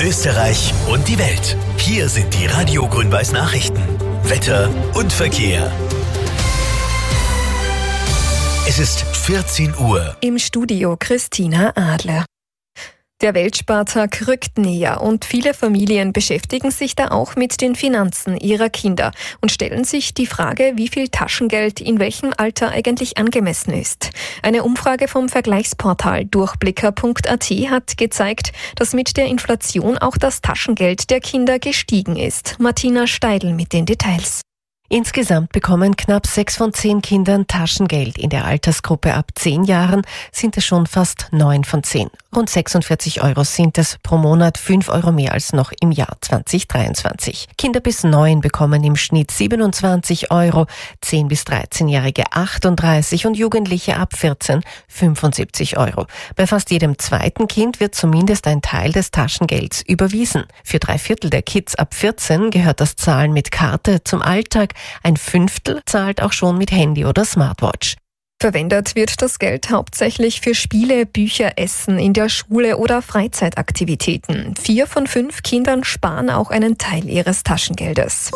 Österreich und die Welt. Hier sind die Radio Grün-Weiß Nachrichten. Wetter und Verkehr. Es ist 14 Uhr. Im Studio Christina Adler. Der Weltspartag rückt näher und viele Familien beschäftigen sich da auch mit den Finanzen ihrer Kinder und stellen sich die Frage, wie viel Taschengeld in welchem Alter eigentlich angemessen ist. Eine Umfrage vom Vergleichsportal Durchblicker.at hat gezeigt, dass mit der Inflation auch das Taschengeld der Kinder gestiegen ist. Martina Steidl mit den Details. Insgesamt bekommen knapp 6 von 10 Kindern Taschengeld. In der Altersgruppe ab 10 Jahren sind es schon fast 9 von 10. Rund 46 Euro sind es pro Monat, 5 Euro mehr als noch im Jahr 2023. Kinder bis 9 bekommen im Schnitt 27 Euro, 10- bis 13-Jährige 38 und Jugendliche ab 14 75 Euro. Bei fast jedem zweiten Kind wird zumindest ein Teil des Taschengelds überwiesen. Für 3/4 der Kids ab 14 gehört das Zahlen mit Karte zum Alltag. Ein Fünftel zahlt auch schon mit Handy oder Smartwatch. Verwendet wird das Geld hauptsächlich für Spiele, Bücher, Essen in der Schule oder Freizeitaktivitäten. 4 von 5 Kindern sparen auch einen Teil ihres Taschengeldes.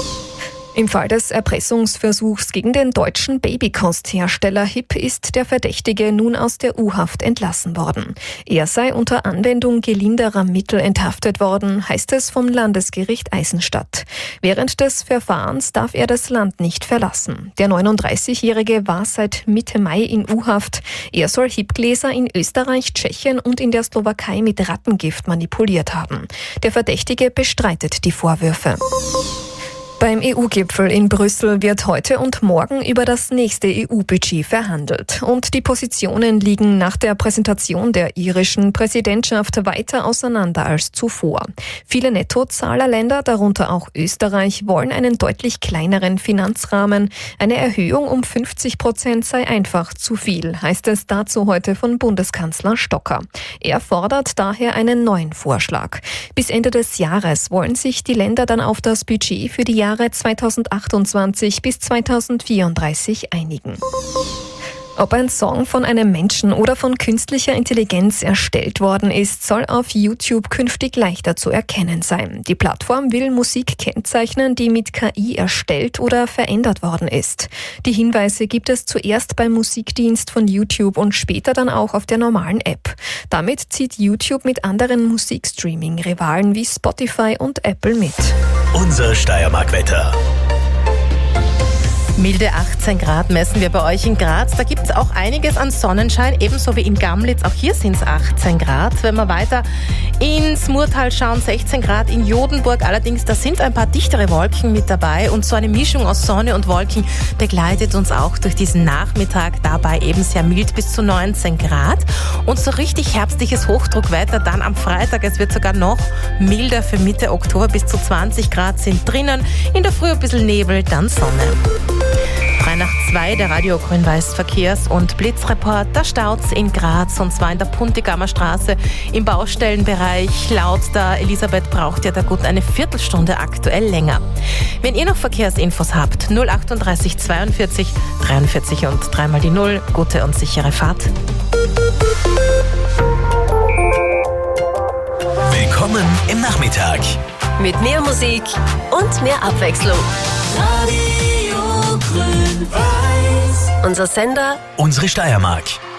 Im Fall des Erpressungsversuchs gegen den deutschen Babykosthersteller HIP ist der Verdächtige nun aus der U-Haft entlassen worden. Er sei unter Anwendung gelinderer Mittel enthaftet worden, heißt es vom Landesgericht Eisenstadt. Während des Verfahrens darf er das Land nicht verlassen. Der 39-Jährige war seit Mitte Mai in U-Haft. Er soll HIP-Gläser in Österreich, Tschechien und in der Slowakei mit Rattengift manipuliert haben. Der Verdächtige bestreitet die Vorwürfe. Beim EU-Gipfel in Brüssel wird heute und morgen über das nächste EU-Budget verhandelt. Und die Positionen liegen nach der Präsentation der irischen Präsidentschaft weiter auseinander als zuvor. Viele Nettozahlerländer, darunter auch Österreich, wollen einen deutlich kleineren Finanzrahmen. Eine Erhöhung um 50% sei einfach zu viel, heißt es dazu heute von Bundeskanzler Stocker. Er fordert daher einen neuen Vorschlag. Bis Ende des Jahres wollen sich die Länder dann auf das Budget für die Jahre 2028 bis 2034 einigen. Ob ein Song von einem Menschen oder von künstlicher Intelligenz erstellt worden ist, soll auf YouTube künftig leichter zu erkennen sein. Die Plattform will Musik kennzeichnen, die mit KI erstellt oder verändert worden ist. Die Hinweise gibt es zuerst beim Musikdienst von YouTube und später dann auch auf der normalen App. Damit zieht YouTube mit anderen Musikstreaming-Rivalen wie Spotify und Apple mit. Unser Steiermark-Wetter. Milde 18 Grad messen wir bei euch in Graz. Da gibt es auch einiges an Sonnenschein, ebenso wie in Gamlitz. Auch hier sind es 18 Grad. Wenn wir weiter ins Murtal schauen, 16 Grad in Jodenburg. Allerdings, da sind ein paar dichtere Wolken mit dabei. Und so eine Mischung aus Sonne und Wolken begleitet uns auch durch diesen Nachmittag. Dabei eben sehr mild bis zu 19 Grad. Und so richtig herbstliches Hochdruckwetter dann am Freitag. Es wird sogar noch milder für Mitte Oktober. Bis zu 20 Grad sind drinnen. In der Früh ein bisschen Nebel, dann Sonne. 3:02, der Radio Grün-Weiß Verkehrs- und Blitzreport. Da staut's in Graz, und zwar in der Puntigammer Straße im Baustellenbereich. Laut der Elisabeth braucht ihr da gut eine Viertelstunde aktuell länger. Wenn ihr noch Verkehrsinfos habt, 038 42 43 und 3 die 0. Gute und sichere Fahrt. Willkommen im Nachmittag. Mit mehr Musik und mehr Abwechslung. Radio Grün-Weiß. Unser Sender, Unsere Steiermark.